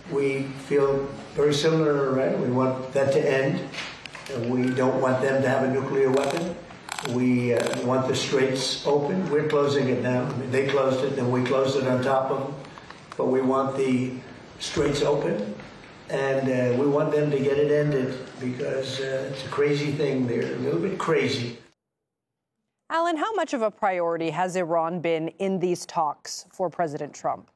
We feel very similar to Iran. We want that to end. We don't want them to have a nuclear weapon. We want the straits open. We're closing it now. I mean, they closed it, and we closed it on top of them. But we want the straits open, and we want them to get it ended because it's a crazy thing. They're a little bit crazy. Alan, how much of a priority has Iran been in these talks for President Trump?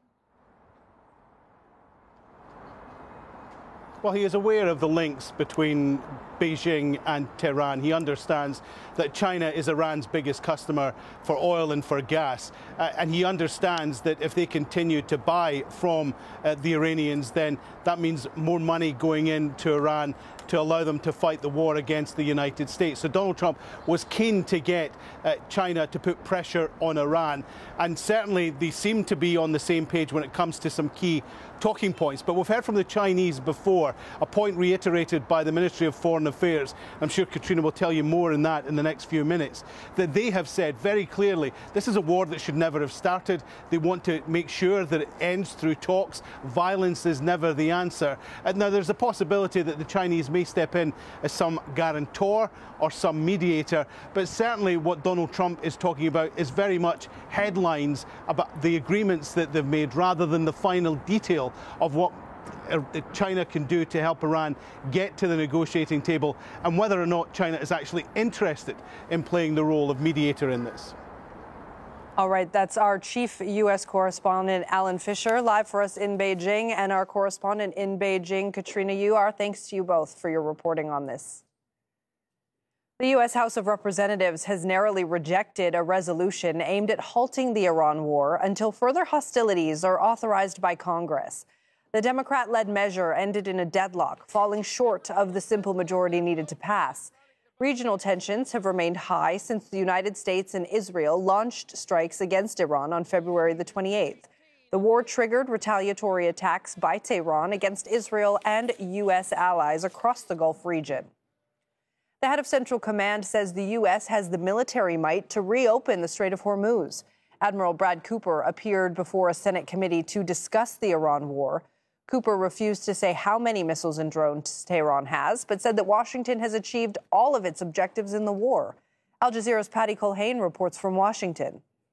Well, he is aware of the links between Beijing and Tehran. He understands that China is Iran's biggest customer for oil and for gas. And he understands that if they continue to buy from the Iranians, then that means more money going into Iran to allow them to fight the war against the United States. So Donald Trump was keen to get China to put pressure on Iran. And certainly they seem to be on the same page when it comes to some key talking points. But we've heard from the Chinese before, a point reiterated by the Ministry of Foreign Affairs. I'm sure Katrina will tell you more on that in the next few minutes, that they have said very clearly this is a war that should never have started. They want to make sure that it ends through talks. Violence is never the answer. Now, there's a possibility that the Chinese may step in as some guarantor or some mediator, but certainly what Donald Trump is talking about is very much headlines about the agreements that they've made rather than the final detail of what China can do to help Iran get to the negotiating table and whether or not China is actually interested in playing the role of mediator in this. All right, that's our chief U.S. correspondent, Alan Fisher, live for us in Beijing, and our correspondent in Beijing, Katrina Yuar. Thanks to you both for your reporting on this. The U.S. House of Representatives has narrowly rejected a resolution aimed at halting the Iran war until further hostilities are authorized by Congress. The Democrat-led measure ended in a deadlock, falling short of the simple majority needed to pass. Regional tensions have remained high since the United States and Israel launched strikes against Iran on February the 28th. The war triggered retaliatory attacks by Tehran against Israel and U.S. allies across the Gulf region. The head of Central Command says the U.S. has the military might to reopen the Strait of Hormuz. Admiral Brad Cooper appeared before a Senate committee to discuss the Iran war. Cooper refused to say how many missiles and drones Tehran has, but said that Washington has achieved all of its objectives in the war. Al Jazeera's Patty Culhane reports from Washington.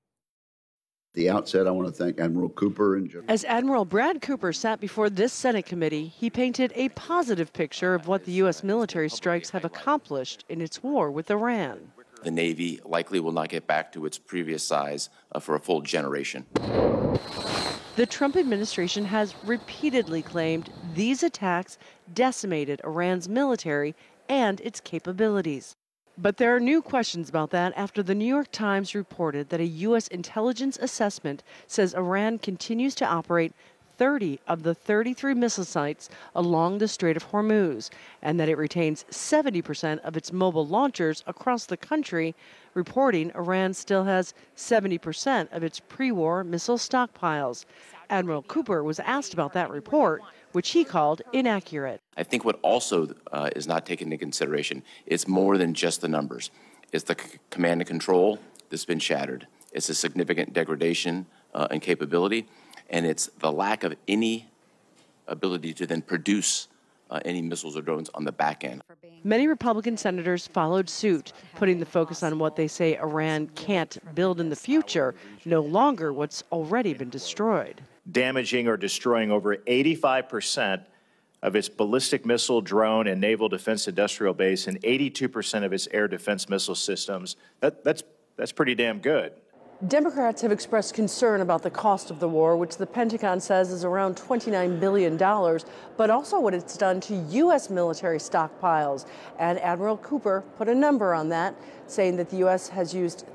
At the outset, I want to thank Admiral Cooper and As Admiral Brad Cooper sat before this Senate committee, he painted a positive picture of what the U.S. military strikes have accomplished in its war with Iran. The Navy likely will not get back to its previous size for a full generation. The Trump administration has repeatedly claimed these attacks decimated Iran's military and its capabilities. But there are new questions about that after the New York Times reported that a U.S. intelligence assessment says Iran continues to operate 30 of the 33 missile sites along the Strait of Hormuz, and that it retains 70% of its mobile launchers across the country, reporting Iran still has 70% of its pre-war missile stockpiles. Admiral Cooper was asked about that report, which he called inaccurate. I think what also is not taken into consideration is more than just the numbers. It's the command and control that's been shattered. It's a significant degradation in capability. And it's the lack of any ability to then produce any missiles or drones on the back end. Many Republican senators followed suit, putting the focus on what they say Iran can't build in the future, no longer what's already been destroyed. Damaging or destroying over 85% of its ballistic missile, drone, and naval defense industrial base and 82% of its air defense missile systems. That's pretty damn good. Democrats have expressed concern about the cost of the war, which the Pentagon says is around $29 billion, but also what it's done to U.S. military stockpiles. And Admiral Cooper put a number on that, saying that the U.S. has used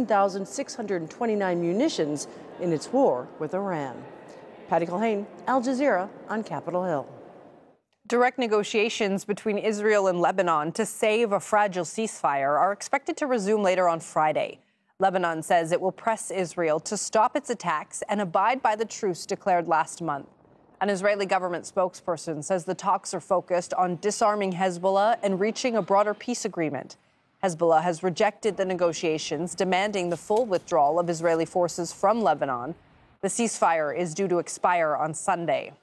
13,629 munitions in its war with Iran. Patty Culhane, Al Jazeera on Capitol Hill. Direct negotiations between Israel and Lebanon to save a fragile ceasefire are expected to resume later on Friday. Lebanon says it will press Israel to stop its attacks and abide by the truce declared last month. An Israeli government spokesperson says the talks are focused on disarming Hezbollah and reaching a broader peace agreement. Hezbollah has rejected the negotiations, demanding the full withdrawal of Israeli forces from Lebanon. The ceasefire is due to expire on Sunday.